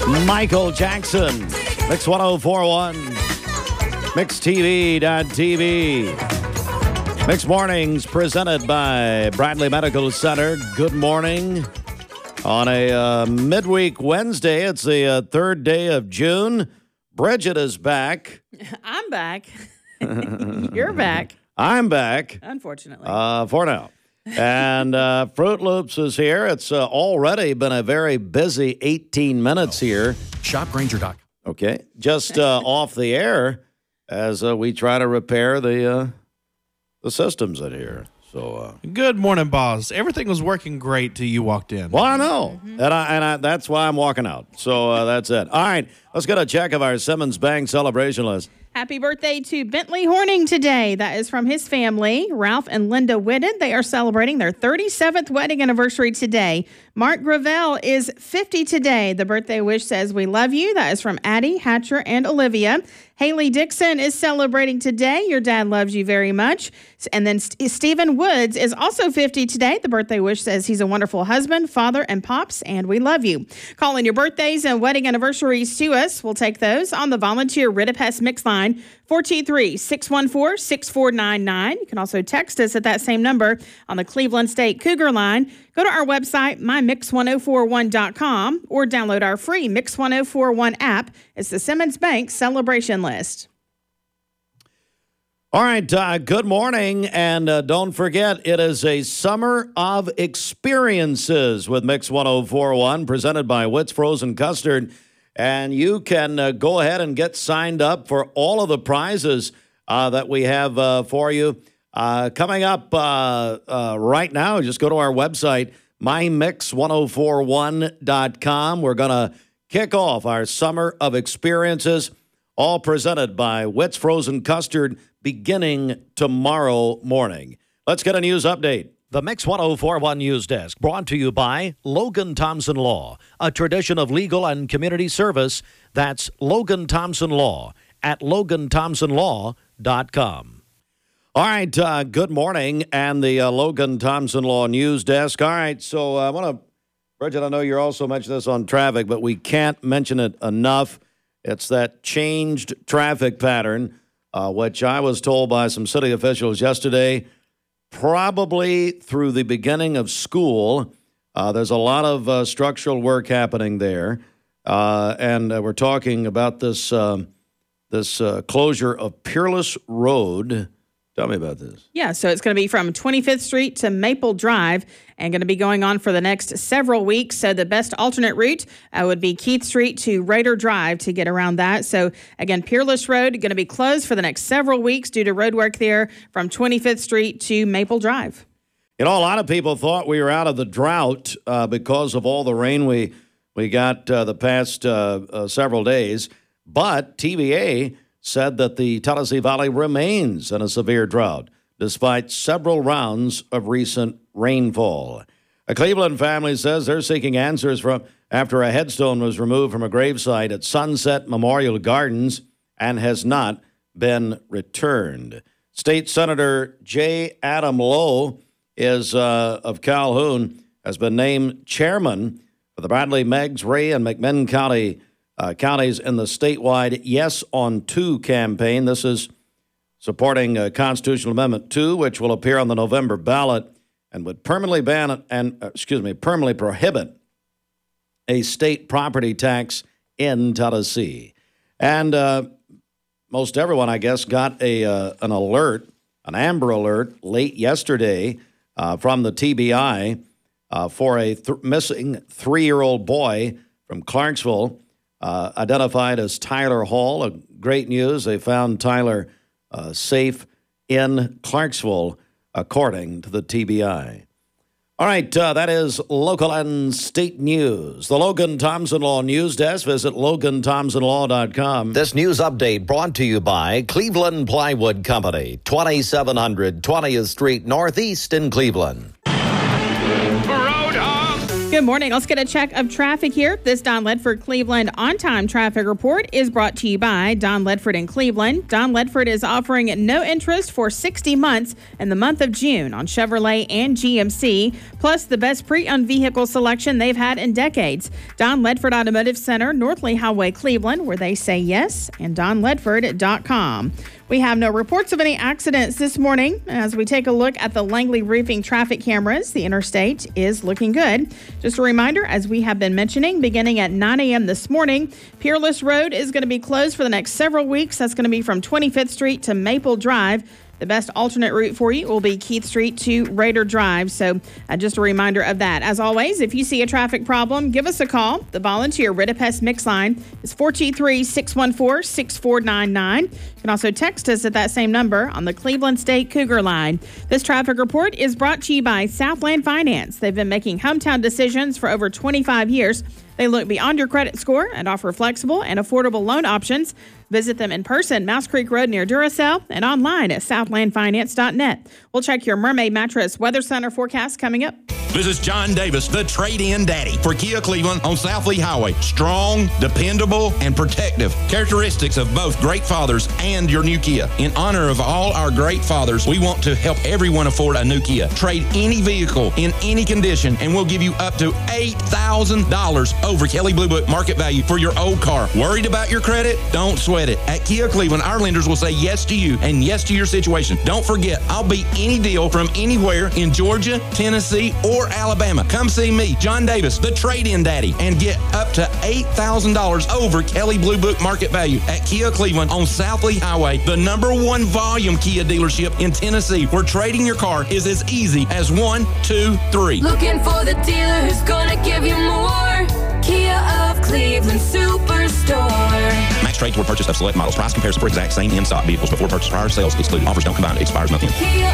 Michael Jackson. Mix 1041. MixTV.tv. Mix Mornings presented by Bradley Medical Center. Good morning. On a midweek Wednesday, it's the third day of June. Bridget is back. I'm back. You're back. I'm back. Unfortunately. For now. And Fruit Loops is here. It's already been a very busy 18 minutes here. ShopGranger.com. Okay. Just off the air as we try to repair the systems in here. So Good morning, boss. Everything was working great till you walked in. well, I know. And I that's why I'm walking out. So that's it. All right. Let's get a check of our Simmons Bank celebration list. Happy birthday to Bentley Horning today. That is from his family, Ralph and Linda Whitted. They are celebrating their 37th wedding anniversary today. Mark Gravel is 50 today. The birthday wish says, "We love you." That is from Addie, Hatcher, and Olivia. Haley Dixon is celebrating today. Your dad loves you very much. And then Stephen Woods is also 50 today. The birthday wish says he's a wonderful husband, father, and pops, and we love you. Calling your birthdays and wedding anniversaries to us. We'll take those on the volunteer Ridipest Mix line, 423-614-6499. You can also text us at that same number on the Cleveland State Cougar line. Go to our website, mymix1041.com, or download our free Mix 1041 app. It's the Simmons Bank celebration list. All right, good morning, and don't forget, it is a summer of experiences with Mix 1041, presented by Witt's Frozen Custard, and you can go ahead and get signed up for all of the prizes that we have for you. Coming up right now, just go to our website, mymix1041.com. We're going to kick off our summer of experiences, all presented by Witt's Frozen Custard, beginning tomorrow morning. Let's get a news update. The Mix 1041 News Desk, brought to you by Logan Thompson Law, a tradition of legal and community service. That's Logan Thompson Law at LoganThompsonLaw.com. All right, good morning, and the Logan Thompson Law News Desk. All right, so I want to, Bridget, I know you're also mentioning this on traffic, but we can't mention it enough. It's that changed traffic pattern, which I was told by some city officials yesterday, probably through the beginning of school. There's a lot of structural work happening there, and we're talking about this closure of Peerless Road. Tell me about this. Yeah, so it's going to be from 25th Street to Maple Drive and going to be going on for the next several weeks. So the best alternate route would be Keith Street to Raider Drive to get around that. So again, Peerless Road going to be closed for the next several weeks due to road work there from 25th Street to Maple Drive. You know, a lot of people thought we were out of the drought because of all the rain we got the past several days. But TVA said that the Tennessee Valley remains in a severe drought, despite several rounds of recent rainfall. A Cleveland family says they're seeking answers from after a headstone was removed from a gravesite at Sunset Memorial Gardens and has not been returned. State Senator J. Adam Lowe is of Calhoun has been named chairman for the Bradley, Meigs, Ray, and McMinn counties in the statewide Yes on 2 campaign. This is supporting Constitutional Amendment 2, which will appear on the November ballot and would permanently permanently prohibit a state property tax in Tennessee. And most everyone, I guess, got an alert, an Amber Alert, late yesterday from the TBI for a missing 3-year-old boy from Clarksville, identified as Tyler Hall. Great news. They found Tyler safe in Clarksville, according to the TBI. All right, that is local and state news. The Logan Thompson Law News Desk. Visit LoganThompsonLaw.com. This news update brought to you by Cleveland Plywood Company, 2700 20th Street Northeast in Cleveland. Good Good morning. Let's get a check of traffic here. This Don Ledford Cleveland on-time traffic report is brought to you by Don Ledford in Cleveland. Don Ledford is offering no interest for 60 months in the month of June on Chevrolet and GMC, plus the best pre-owned vehicle selection they've had in decades. Don Ledford Automotive Center, North Lee Highway, Cleveland, where they say yes, and donledford.com. We have no reports of any accidents this morning. As we take a look at the Langley Roofing traffic cameras, the interstate is looking good. Just a reminder, as we have been mentioning, beginning at 9 a.m. this morning, Peerless Road is going to be closed for the next several weeks. That's going to be from 25th Street to Maple Drive. The best alternate route for you will be Keith Street to Raider Drive. So just a reminder of that. As always, if you see a traffic problem, give us a call. The volunteer Ritapest Mix line is 423-614-6499. You can also text us at that same number on the Cleveland State Cougar line. This traffic report is brought to you by Southland Finance. They've been making hometown decisions for over 25 years. They look beyond your credit score and offer flexible and affordable loan options. Visit them in person, Mouse Creek Road near Duracell, and online at southlandfinance.net. We'll check your Mermaid Mattress Weather Center forecast coming up. This is John Davis, the trade-in daddy for Kia Cleveland on South Lee Highway. Strong, dependable, and protective. Characteristics of both great fathers and your new Kia. In honor of all our great fathers, we want to help everyone afford a new Kia. Trade any vehicle in any condition, and we'll give you up to $8,000 over Kelley Blue Book market value for your old car. Worried about your credit? Don't sweat it. At Kia Cleveland, our lenders will say yes to you and yes to your situation. Don't forget, I'll beat any deal from anywhere in Georgia, Tennessee, or Alabama. Come see me, John Davis, the trade-in daddy, and get up to $8,000 over Kelley Blue Book market value at Kia Cleveland on South Lee Highway, the #1 volume Kia dealership in Tennessee, where trading your car is as easy as 1, 2, 3. Looking for the dealer who's gonna give you more. Kia of Cleveland Superstore. Max trade toward purchase of select models. Price comparison for exact same in-stock vehicles before purchase. Prior sales excluded. Offers don't combine. Expires month end.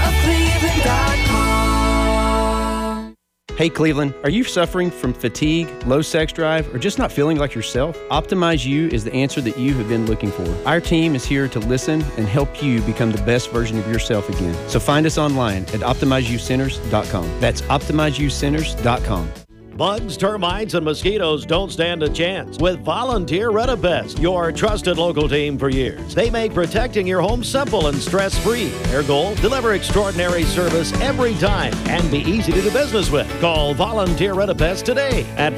KiaofCleveland.com. Hey Cleveland, are you suffering from fatigue, low sex drive, or just not feeling like yourself? Optimize You is the answer that you have been looking for. Our team is here to listen and help you become the best version of yourself again. So find us online at OptimizeYouCenters.com. That's OptimizeYouCenters.com. Bugs, termites, and mosquitoes don't stand a chance with Volunteer Ritapest, your trusted local team for years. They make protecting your home simple and stress-free. Their goal, deliver extraordinary service every time and be easy to do business with. Call Volunteer Ritapest today at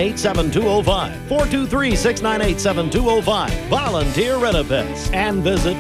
423-698-7205. 423-698-7205. Volunteer Ritapest. And visit